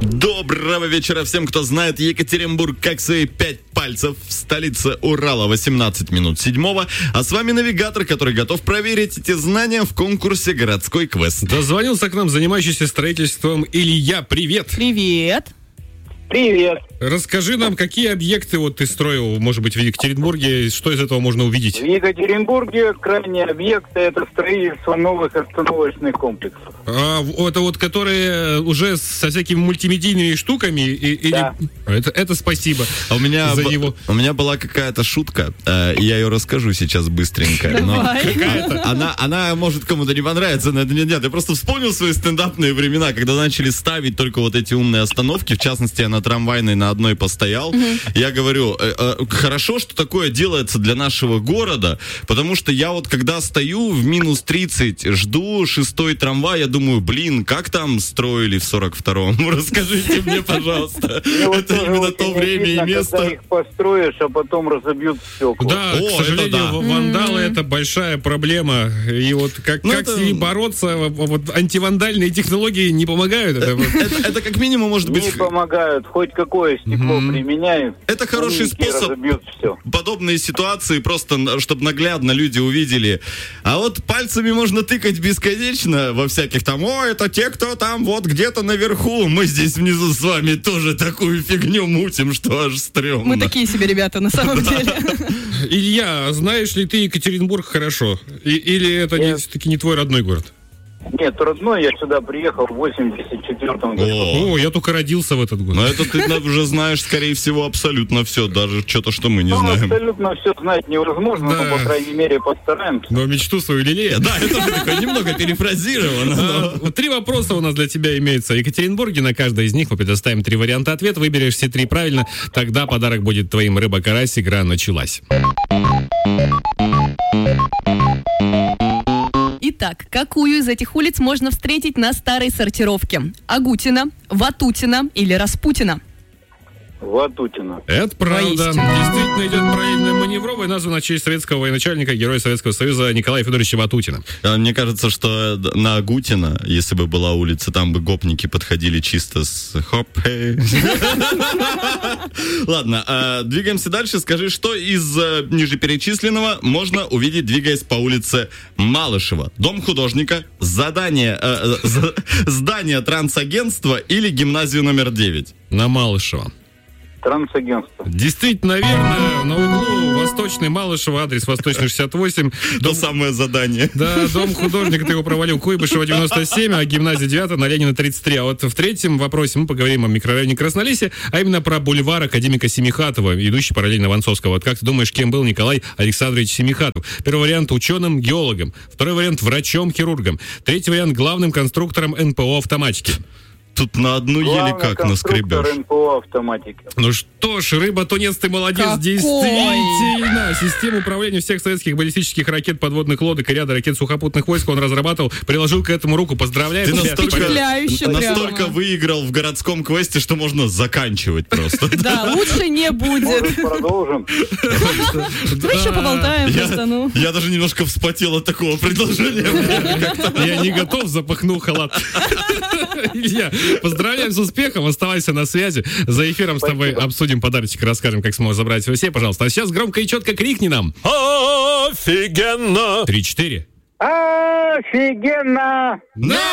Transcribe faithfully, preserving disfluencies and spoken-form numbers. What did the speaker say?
Доброго вечера всем, кто знает Екатеринбург как свои пять пальцев. В столице Урала восемнадцать минут седьмого. А с вами навигатор, который готов проверить эти знания в конкурсе «Городской квест». Дозвонился к нам занимающийся строительством Илья. Привет. Привет. Привет. Расскажи нам, какие объекты вот ты строил, может быть, в Екатеринбурге, что из этого можно увидеть? В Екатеринбурге крайние объекты – это строительство новых остановочных комплексов. А, это вот которые уже со всякими мультимедийными штуками? И, да. Или... Это, это спасибо а у меня за б... него. У меня была какая-то шутка, э, я ее расскажу сейчас быстренько. Но какая-то. Она, она может кому-то не понравиться, но это нет, нет. Я просто вспомнил свои стендапные времена, когда начали ставить только вот эти умные остановки, в частности, я на трамвайной на одной постоял. Mm-hmm. Я говорю, э, э, хорошо, что такое делается для нашего города, потому что я вот когда стою в минус тридцать, жду шестой трамвай, я думаю, блин, как там строили в сорок втором? Расскажите мне, пожалуйста. Это именно то время и место. Когда их построишь, а потом разобьют стекла. Да, к сожалению, вандалы — это большая проблема. И вот как с ней бороться, вот антивандальные технологии не помогают. Это как минимум может быть... Не помогают. Хоть какое стекло mm-hmm. применяют. Это хороший способ подобные ситуации, просто чтобы наглядно люди увидели. А вот пальцами можно тыкать бесконечно во всяких там, о, это те, кто там вот где-то наверху. Мы здесь внизу с вами тоже такую фигню мутим, что аж стрёмно. Мы такие себе ребята на самом деле. Илья, знаешь ли ты Екатеринбург хорошо? И, или это не, таки не твой родной город? Нет, родной, я сюда приехал в восемьдесят четвёртом году. О, я только родился в этот год. Но это ты уже знаешь, скорее всего, абсолютно все, даже что-то, что мы не ну, знаем. Абсолютно все знать невозможно, да. Но, по крайней мере, постараемся. Но мечту свою лелея. Да, это же такое немного перефразировано. Три вопроса у нас для тебя имеются в Екатеринбурге. На каждый из них мы предоставим три варианта ответа. Выберешь все три правильно, тогда подарок будет твоим. Рыба-карась. Игра началась. Итак, какую из этих улиц можно встретить на старой сортировке? Агутина, Ватутина или Распутина? Ватутина. Это правда. Воистину. Действительно идет параллельная маневровая, названа в честь советского военачальника, героя Советского Союза Николая Федоровича Ватутина. Мне кажется, что на Агутина, если бы была улица, там бы гопники подходили чисто с хоп. Ладно, двигаемся дальше. Скажи, что из нижеперечисленного можно увидеть, двигаясь по улице Малышева? Дом художника, задание, здание трансагентства или гимназию номер девять? На Малышева. Трансагентство. Действительно верно. На углу Восточный Малышева, адрес Восточный шестьдесят восемь. То самое задание. Да, дом художника, ты его провалил, Куйбышева девяносто семь, а гимназия девятая на Ленина тридцать три. А вот в третьем вопросе мы поговорим о микрорайоне Краснолесье, а именно про бульвар академика Семихатова, идущий параллельно Воронцовского. Вот как ты думаешь, кем был Николай Александрович Семихатов? Первый вариант — ученым, геологом. Второй вариант — врачом, хирургом. Третий вариант — главным конструктором эн пэ о автоматики. Тут на одну Главный еле как наскребешь. эн пэ о автоматики. Ну что ж, рыба-тунец, ты молодец. Какой? Действительно. Систему управления всех советских баллистических ракет, подводных лодок и ряда ракет сухопутных войск он разрабатывал, приложил к этому руку. Поздравляю. Ты тебя. настолько, Впечатляюще настолько прямо. выиграл в городском квесте, что можно заканчивать просто. Да, лучше не будет. Может, продолжим? Мы еще поболтаем просто, ну. Я даже немножко вспотел от такого предложения. Я не готов, запахнул халат. Илья, поздравляем с успехом, оставайся на связи. За эфиром с тобой обсудим подарочек, расскажем, как сможешь забрать все, пожалуйста. А сейчас громко и четко крикни нам. Офигенно! Три-четыре. Офигенно! На!